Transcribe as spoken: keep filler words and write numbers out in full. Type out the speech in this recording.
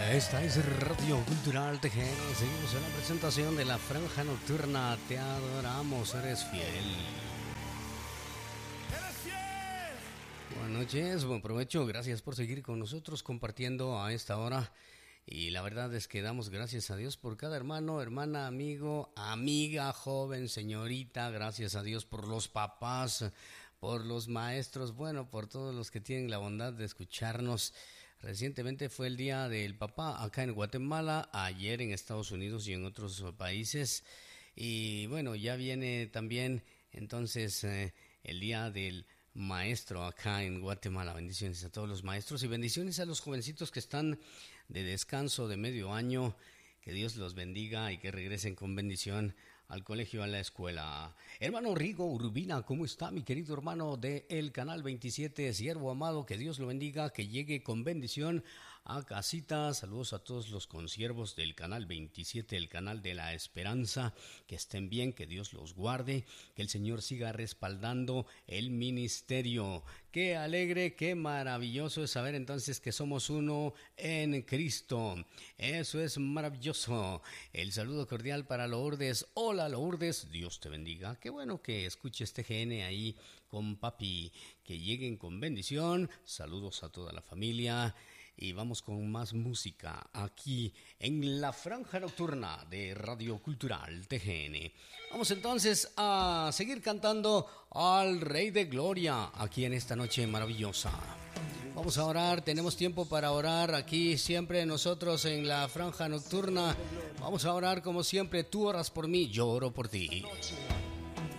Esta es Radio Cultural T G N. Seguimos en la presentación de la Franja Nocturna. Te adoramos, eres fiel. ¡Eres fiel! Buenas noches, buen provecho. Gracias por seguir con nosotros compartiendo a esta hora. Y la verdad es que damos gracias a Dios por cada hermano, hermana, amigo, amiga, joven, señorita. Gracias a Dios por los papás, por los maestros, bueno, por todos los que tienen la bondad de escucharnos. Recientemente fue el Día del Papá acá en Guatemala, ayer en Estados Unidos y en otros países. Y bueno, ya viene también entonces eh, el Día del Maestro acá en Guatemala. Bendiciones a todos los maestros y bendiciones a los jovencitos que están de descanso de medio año. Que Dios los bendiga y que regresen con bendición al colegio, a la escuela. Hermano Rigo Urbina, ¿cómo está mi querido hermano de el Canal veintisiete, siervo amado? Que Dios lo bendiga, que llegue con bendición a casita. Saludos a todos los consiervos del Canal veintisiete, el canal de la esperanza. Que estén bien, que Dios los guarde, que el Señor siga respaldando el ministerio. Qué alegre, qué maravilloso es saber entonces que somos uno en Cristo. Eso es maravilloso. El saludo cordial para Lourdes. Hola Lourdes, Dios te bendiga. Qué bueno que escuches T G N ahí con papi. Que lleguen con bendición. Saludos a toda la familia. Y vamos con más música aquí en la Franja Nocturna de Radio Cultural T G N. Vamos entonces a seguir cantando al Rey de Gloria aquí en esta noche maravillosa. Vamos a orar, tenemos tiempo para orar aquí siempre nosotros en la Franja Nocturna. Vamos a orar como siempre, tú oras por mí, yo oro por ti.